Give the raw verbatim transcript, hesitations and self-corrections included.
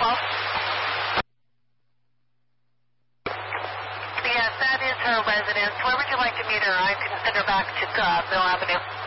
twelve. Yes, that is her residence. Where would you like to meet her? I can send her back to uh, Mill Avenue.